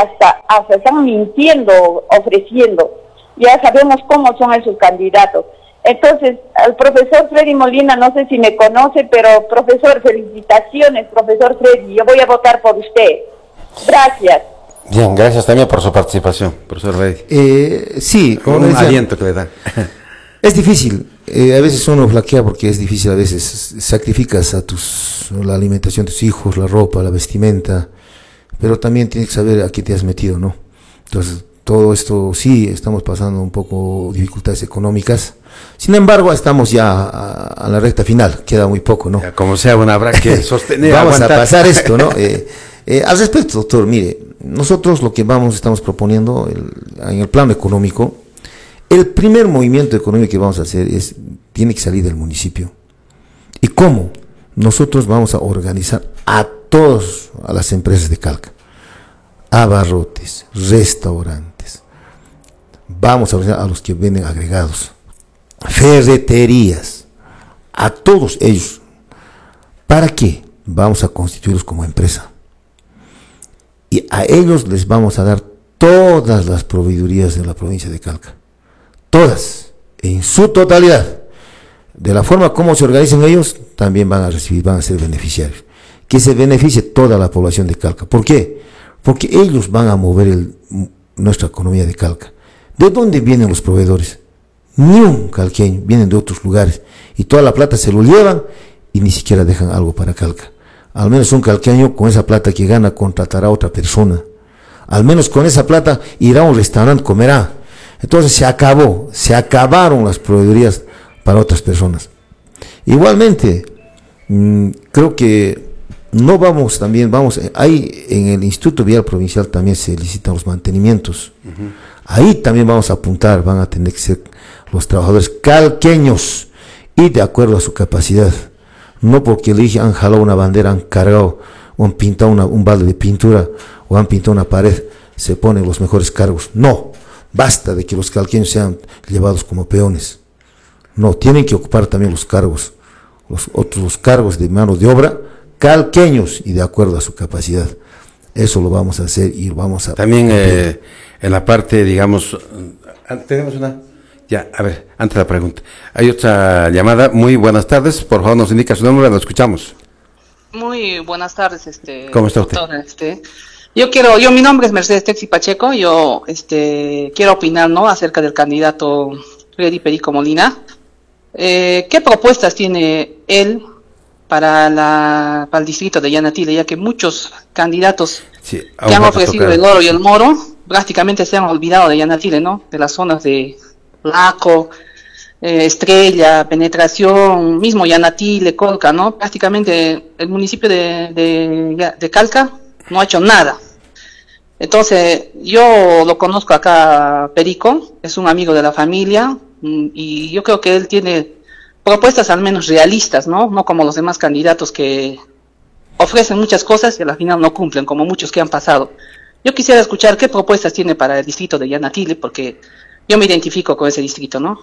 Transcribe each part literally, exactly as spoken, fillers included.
hasta, hasta están mintiendo, ofreciendo. Ya sabemos cómo son esos candidatos. Entonces, al profesor Freddy Molina, no sé si me conoce, pero profesor, felicitaciones, profesor Freddy, yo voy a votar por usted. Gracias. Bien, gracias también por su participación, profesor Freddy. Eh, sí, como un decía, aliento que le da. Es difícil, eh, a veces uno flaquea porque es difícil, a veces sacrificas a tus, la alimentación de tus hijos, la ropa, la vestimenta, pero también tienes que saber a qué te has metido, ¿no? Entonces, todo esto sí, estamos pasando un poco dificultades económicas. Sin embargo, estamos ya a, a la recta final, queda muy poco, ¿no? Ya, como sea, bueno, habrá que sostener. Vamos aguantar. a pasar esto, ¿no? Eh, eh, al respecto, doctor, mire, nosotros lo que vamos, estamos proponiendo el, en el plano económico, el primer movimiento económico que vamos a hacer es, tiene que salir del municipio. ¿Y cómo? Nosotros vamos a organizar a todas a las empresas de Calca, abarrotes, restaurantes, vamos a organizar a los que venden agregados, ferreterías, a todos ellos. ¿Para qué? Vamos a constituirlos como empresa. Y a ellos les vamos a dar todas las proveedurías de la provincia de Calca. Todas, en su totalidad. De la forma como se organizan ellos, también van a recibir, van a ser beneficiarios. Que se beneficie toda la población de Calca. ¿Por qué? Porque ellos van a mover el, nuestra economía de Calca. ¿De dónde vienen los proveedores? Ni un calqueño, vienen de otros lugares. Y toda la plata se lo llevan y ni siquiera dejan algo para Calca. Al menos un calqueño con esa plata que gana contratará a otra persona. Al menos con esa plata irá a un restaurante, comerá. Entonces se acabó, se acabaron las proveedurías para otras personas. Igualmente, mmm, creo que no vamos también, vamos, ahí en el Instituto Vial Provincial también se licitan los mantenimientos. Uh-huh. Ahí también vamos a apuntar, van a tener que ser los trabajadores calqueños y de acuerdo a su capacidad. No porque le dije han jalado una bandera, han cargado o han pintado una, un balde de pintura o han pintado una pared, se ponen los mejores cargos. No, basta de que los calqueños sean llevados como peones. No, tienen que ocupar también los cargos, los otros los cargos de mano de obra, calqueños y de acuerdo a su capacidad. Eso lo vamos a hacer y vamos a... También eh, en la parte, digamos, tenemos una... Ya, a ver, antes de la pregunta. Hay otra llamada. Muy buenas tardes. Por favor, nos indica su nombre, lo escuchamos. Muy buenas tardes, este... ¿Cómo está usted? Doctor, este, yo quiero, yo mi nombre es Mercedes Texi Pacheco, yo este quiero opinar, ¿no?, acerca del candidato Freddy Perico Molina. Eh, ¿Qué propuestas tiene él para la para el distrito de Yanatile, ya que muchos candidatos sí, que han ofrecido el oro y el moro prácticamente se han olvidado de Yanatile, ¿no?, de las zonas de Laco, eh, Estrella, Penetración, mismo Yanatile, Colca, ¿no? Prácticamente el municipio de, de, de Calca no ha hecho nada. Entonces, yo lo conozco acá, Perico, es un amigo de la familia, y yo creo que él tiene propuestas al menos realistas, ¿no? No como los demás candidatos que ofrecen muchas cosas y al final no cumplen, como muchos que han pasado. Yo quisiera escuchar qué propuestas tiene para el distrito de Yanatile, porque yo me identifico con ese distrito, ¿no?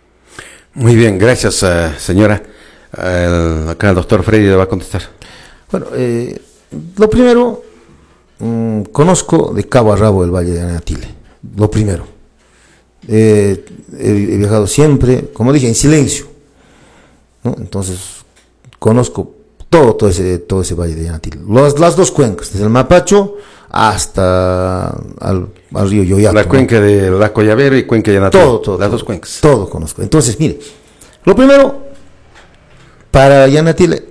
Muy bien, gracias, uh, señora. Uh, acá el doctor Freddy le va a contestar. Bueno, eh, lo primero, mmm, conozco de cabo a rabo el Valle de Yanatile, lo primero. Eh, he, he viajado siempre, como dije, en silencio, ¿no? Entonces, conozco todo, todo ese, todo ese Valle de Yanatile. Las, las dos cuencas, desde el Mapacho hasta al, al río Yoyato. La cuenca, ¿no?, de la Collavero y cuenca de Yanatile. Todo, todo. Las todo, dos cuencas. Todo conozco. Entonces, mire, lo primero, para Yanatile,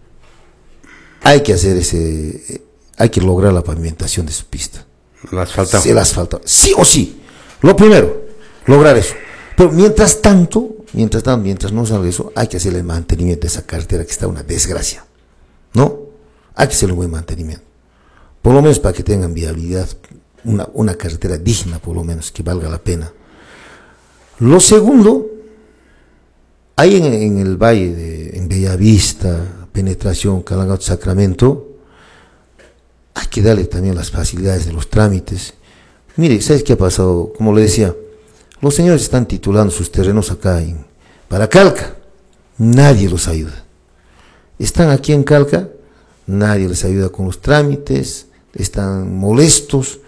hay que hacer ese, hay que lograr la pavimentación de su pista. El asfaltado. El asfaltado. Sí o sí. Lo primero, lograr eso. Pero mientras tanto, mientras tanto, mientras no salga eso, hay que hacer el mantenimiento de esa carretera que está una desgracia, ¿no? Hay que hacer un buen mantenimiento. Por lo menos para que tengan viabilidad, una, una carretera digna, por lo menos, que valga la pena. Lo segundo, ahí en, en el valle, de, en Bellavista, Penetración, Calangao, Sacramento, hay que darle también las facilidades de los trámites. Mire, ¿sabes qué ha pasado? Como le decía, los señores están titulando sus terrenos acá en, para Calca, nadie los ayuda. Están aquí en Calca, nadie les ayuda con los trámites, están molestos,